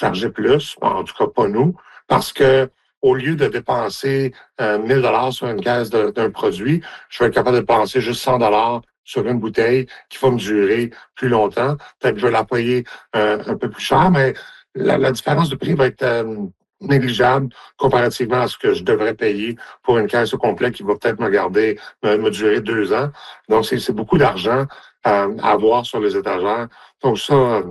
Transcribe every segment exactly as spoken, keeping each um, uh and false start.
charger plus, en tout cas pas nous, parce que au lieu de dépenser euh, mille dollars sur une caisse de, d'un produit, je vais être capable de dépenser juste cent dollars sur une bouteille qui va me durer plus longtemps. Peut-être que je vais la payer euh, un peu plus cher, mais la, la différence de prix va être euh, négligeable comparativement à ce que je devrais payer pour une caisse au complet qui va peut-être me garder, me, me durer deux ans. Donc, c'est, c'est beaucoup d'argent euh, à avoir sur les étagères. Donc, ça, euh,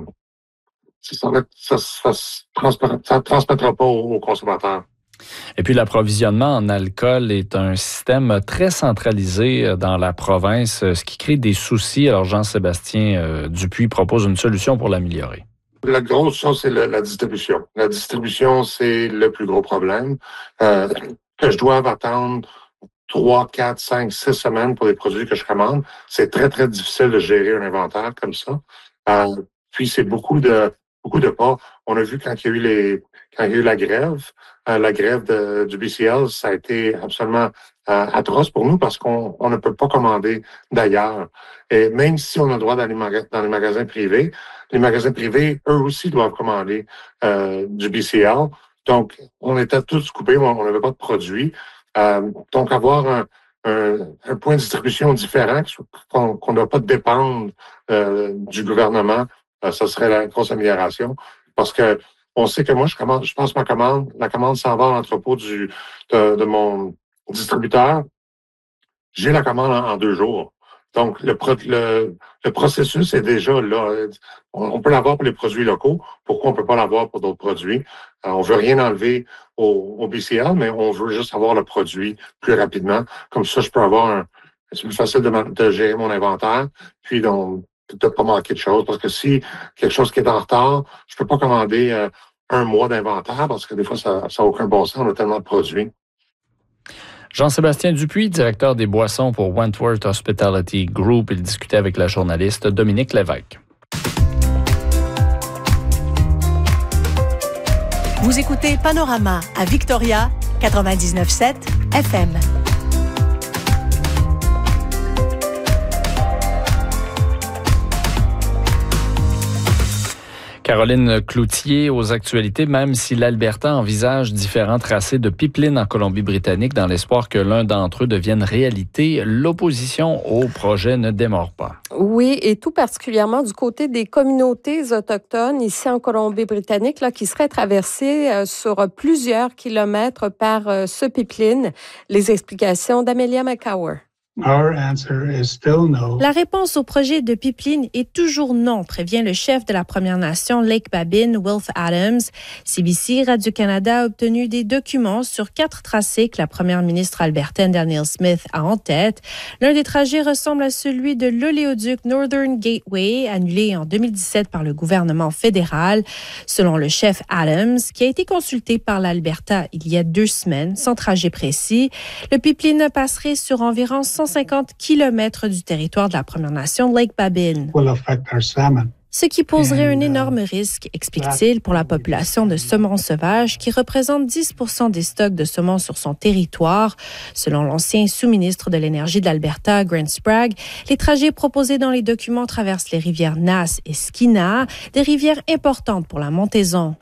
ça ne ça, ça, ça, ça transmettra pas aux, aux consommateurs. Et puis l'approvisionnement en alcool est un système très centralisé dans la province, ce qui crée des soucis. Alors Jean-Sébastien euh, Dupuis propose une solution pour l'améliorer. La grosse chose, c'est le, la distribution. La distribution, c'est le plus gros problème. Euh, que je dois attendre trois, quatre, cinq, six semaines pour les produits que je commande, c'est très, très difficile de gérer un inventaire comme ça. Euh, puis c'est beaucoup de beaucoup de pas. On a vu quand il y a eu les quand il y a eu la grève, euh, la grève de, du B C L, ça a été absolument euh, atroce pour nous parce qu'on on ne peut pas commander d'ailleurs. Et même si on a le droit d'aller maga- dans les magasins privés, les magasins privés, eux aussi, doivent commander euh, du B C L. Donc, on était tous coupés, on n'avait pas de produits. Euh, donc, avoir un, un, un point de distribution différent, qu'on qu'on ne doit pas dépendre euh, du gouvernement, euh, ça serait la grosse amélioration. Parce que on sait que moi, je commande, je passe ma commande, la commande s'en va à l'entrepôt du, de, de mon distributeur. J'ai la commande en, en deux jours. Donc, le, le, le processus est déjà là. On, on peut l'avoir pour les produits locaux. Pourquoi on peut pas l'avoir pour d'autres produits? Euh, on veut rien enlever au, au B C L, mais on veut juste avoir le produit plus rapidement. Comme ça, je peux avoir un... C'est plus facile de, de gérer mon inventaire, puis donc, de ne pas manquer de choses. Parce que si quelque chose qui est en retard, je peux pas commander euh, un mois d'inventaire parce que des fois, ça n'a aucun bon sens. On a tellement de produits. Jean-Sébastien Dupuis, directeur des boissons pour Wentworth Hospitality Group. Il discutait avec la journaliste Dominique Lévesque. Vous écoutez Panorama à Victoria, quatre-vingt-dix-neuf virgule sept F M. Caroline Cloutier aux actualités, même si l'Alberta envisage différents tracés de pipeline en Colombie-Britannique dans l'espoir que l'un d'entre eux devienne réalité, l'opposition au projet ne démord pas. Oui, et tout particulièrement du côté des communautés autochtones ici en Colombie-Britannique, là, qui seraient traversées euh, sur plusieurs kilomètres par euh, ce pipeline. Les explications d'Amelia McCower. La réponse au projet de pipeline est toujours non, prévient le chef de la Première Nation Lake Babine, Wilf Adams. C B C Radio-Canada a obtenu des documents sur quatre tracés que la première ministre albertaine Danielle Smith a en tête. L'un des trajets ressemble à celui de l'oléoduc Northern Gateway, annulé en deux mille dix-sept par le gouvernement fédéral. Selon le chef Adams, qui a été consulté par l'Alberta il y a deux semaines, sans trajet précis, le pipeline passerait sur environ cent cinquante kilomètres du territoire de la Première Nation Lake Babine. Ce qui poserait un énorme risque, explique-t-il, pour la population de saumon sauvage qui représente dix pour cent des stocks de saumon sur son territoire. Selon l'ancien sous-ministre de l'Énergie de l'Alberta, Grant Sprague, les trajets proposés dans les documents traversent les rivières Nass et Skeena, des rivières importantes pour la montaison.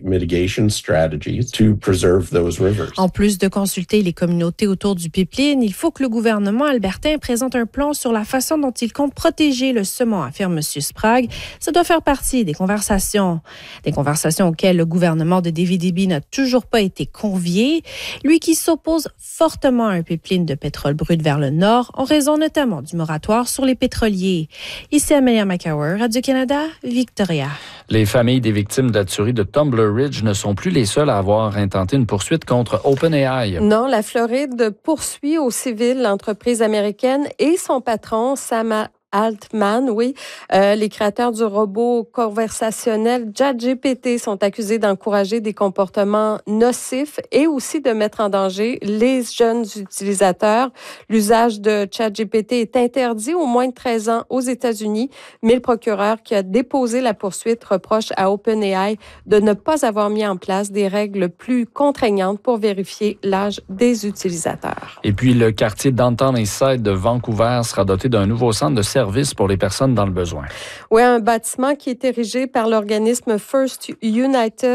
En plus de consulter les communautés autour du pipeline, il faut que le gouvernement albertain présente un plan sur la façon dont il compte protéger le saumon, affirme M. Sprague. Ça doit faire partie des conversations. Des conversations auxquelles le gouvernement de David Eby n'a toujours pas été convié. Lui qui s'oppose fortement à un pipeline de pétrole brut vers le nord, en raison notamment du moratoire sur les pétroliers. Ici Amelia McCower, Radio-Canada, Victoria. Les familles des victimes de la tuerie de Tumbler Ridge ne sont plus les seules à avoir intenté une poursuite contre OpenAI. Non, la Floride poursuit au civil l'entreprise américaine et son patron, Sam Altman, oui. Euh, les créateurs du robot conversationnel ChatGPT sont accusés d'encourager des comportements nocifs et aussi de mettre en danger les jeunes utilisateurs. L'usage de ChatGPT est interdit aux moins de treize ans aux États-Unis, mais le procureur qui a déposé la poursuite reproche à OpenAI de ne pas avoir mis en place des règles plus contraignantes pour vérifier l'âge des utilisateurs. Et puis, le quartier Downtown Eastside de Vancouver sera doté d'un nouveau centre de service pour les personnes dans le besoin. Oui, un bâtiment qui est érigé par l'organisme First United